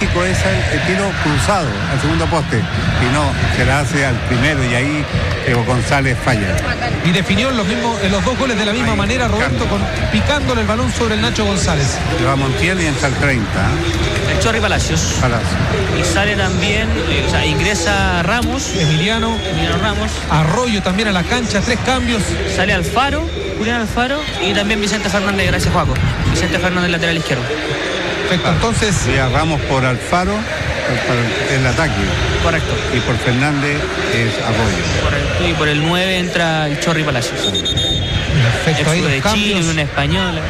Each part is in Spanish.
clásico es el tiro cruzado al segundo poste, y no, se la hace al primero, y ahí González falla. Y definió en los dos goles de la misma manera, Roberto, picándole el balón sobre el Nacho González. Le va a Montiel y entra el 30. El Chorri Palacios. Y sale también, ingresa Ramos. Emiliano Ramos. Arroyo también a la cancha, 3 cambios. Sale Alfaro, Julián Alfaro, y también Vicente Fernández, gracias Juaco. Vicente Fernández, lateral izquierdo. Perfecto, entonces... Ramos por Alfaro, el ataque. Correcto. Y por Fernández es Arroyo. Correcto, y por el 9 entra el Chorri Palacios. Perfecto, ahí de Chile, una española.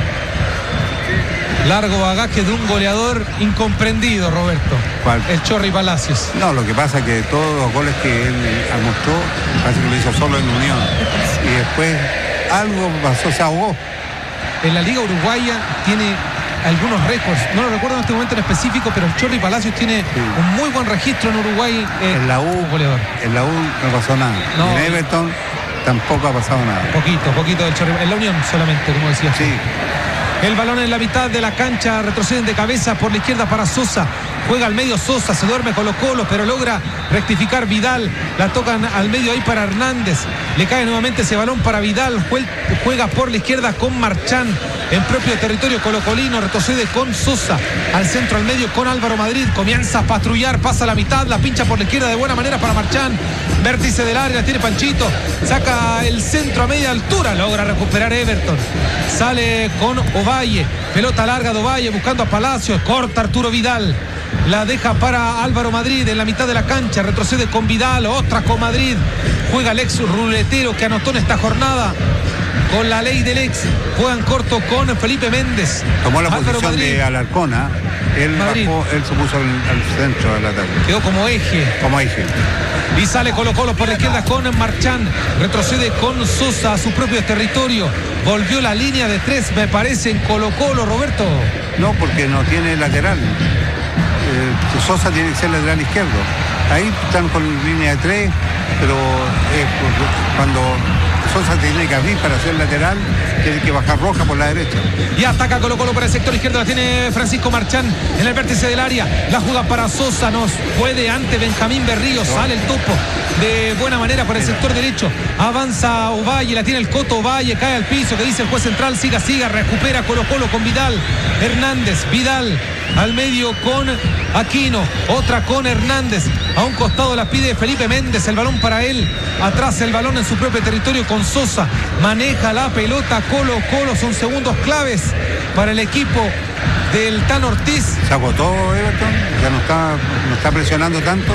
Largo bagaje de un goleador incomprendido, Roberto. ¿Cuál? El Chorri Palacios. No, lo que pasa es que todos los goles que él mostró, parece que lo hizo solo en Unión. Y después algo pasó, se ahogó. En la Liga Uruguaya tiene algunos récords, no lo recuerdo en este momento en específico, pero el Chorri Palacios tiene un muy buen registro en Uruguay. En la U, goleador. En la U no pasó nada. No. En Everton tampoco ha pasado nada. Poquito del Chorri. En la Unión solamente, como decía. Sí. El balón en la mitad de la cancha, retroceden de cabeza por la izquierda para Sosa. Juega al medio Sosa, se duerme Colo-Colo, pero logra rectificar Vidal. La tocan al medio ahí para Hernández. Le cae nuevamente ese balón para Vidal. Juega por la izquierda con Marchán. En propio territorio colocolino, retrocede con Sosa. Al centro, al medio con Álvaro Madrid. Comienza a patrullar, pasa a la mitad, la pincha por la izquierda de buena manera para Marchán. Vértice del área, tiene Panchito. Saca el centro a media altura, logra recuperar Everton. Sale con Ovalle. Pelota larga de Ovalle buscando a Palacios. Corta Arturo Vidal. La deja para Álvaro Madrid en la mitad de la cancha. Retrocede con Vidal, otra con Madrid. Juega el ex ruletero que anotó en esta jornada. Con la ley del ex. Juegan corto con Felipe Méndez. Tomó la posición de Alarcona. Él bajó, él se puso al centro del ataque. Quedó como eje. Y sale Colo-Colo por la izquierda con Marchán. Retrocede con Sosa a su propio territorio. Volvió la línea de 3, me parece, en Colo-Colo, Roberto. No, porque no tiene lateral. Sosa tiene que ser lateral izquierdo. Ahí están con línea de 3, pero cuando Sosa tiene que abrir para ser lateral, tiene que bajar Roja por la derecha. Y ataca Colo-Colo por el sector izquierdo, la tiene Francisco Marchán en el vértice del área. La juega para Sosa, nos puede ante Benjamín Berrío, sale el topo de buena manera por el sector derecho. Avanza Ovalle, la tiene el Coto Ovalle, cae al piso, que dice el juez central, siga, recupera Colo-Colo con Vidal. Hernández, Vidal al medio con Aquino, otra con Hernández, a un costado la pide Felipe Méndez, el balón para él, atrás el balón en su propio territorio con Sosa, maneja la pelota Colo-Colo, son segundos claves para el equipo del Tan Ortiz. Se agotó Everton, ya no está presionando tanto.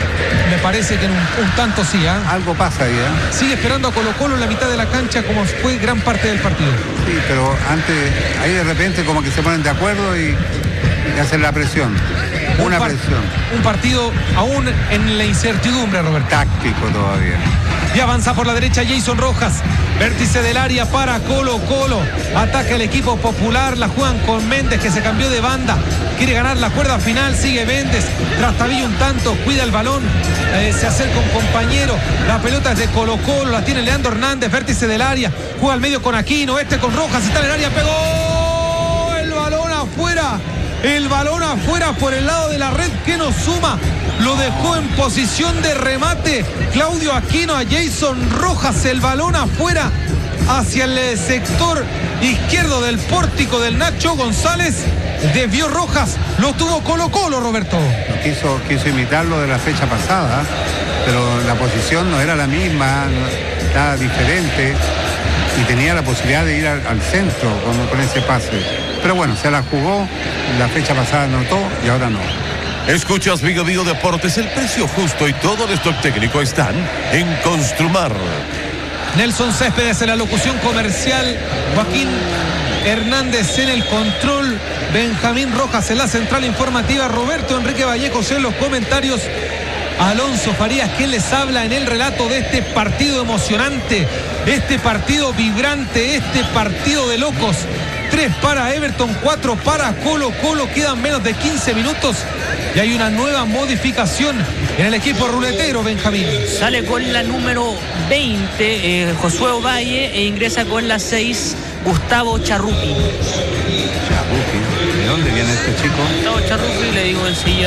Me parece que en un tanto sí, ¿eh? Algo pasa ahí, ¿eh? Sigue esperando a Colo-Colo en la mitad de la cancha como fue gran parte del partido. Sí, pero antes, ahí de repente como que se ponen de acuerdo y hacen la presión. Presión. Un partido aún en la incertidumbre, Roberto. Táctico todavía. Y avanza por la derecha Jason Rojas. Vértice del área para Colo-Colo. Ataca el equipo popular. La juegan con Méndez, que se cambió de banda. Quiere ganar la cuerda final. Sigue Méndez. Trastabilla un tanto. Cuida el balón. Se acerca un compañero. La pelota es de Colo-Colo. La tiene Leandro Hernández. Vértice del área. Juega al medio con Aquino. Con Rojas. Está en el área. Pegó. El balón afuera. El balón afuera por el lado de la red que nos suma. Lo dejó en posición de remate Claudio Aquino a Jason Rojas. El balón afuera hacia el sector izquierdo del pórtico del Nacho González. Desvió Rojas. Lo tuvo Colo-Colo, Roberto. Quiso imitar lo de la fecha pasada, pero la posición no era la misma, estaba diferente y tenía la posibilidad de ir al centro con ese pase. Pero bueno, se la jugó, la fecha pasada anotó y ahora no. Escuchas Vigo Vigo Deportes, el precio justo y todo el stock técnico están en Construmar. Nelson Céspedes en la locución comercial, Joaquín Hernández en el control, Benjamín Rojas en la central informativa, Roberto Enrique Vallejos en los comentarios, Alonso Farías quien les habla en el relato de este partido emocionante, este partido vibrante, este partido de locos. 3 para Everton, 4 para Colo-Colo, quedan menos de 15 minutos y hay una nueva modificación en el equipo ruletero, Benjamín. Sale con la número 20 Josué Ovalle e ingresa con la 6 Gustavo Charrupi. ¿De dónde viene este chico? Gustavo Charrupi, le digo enseguida.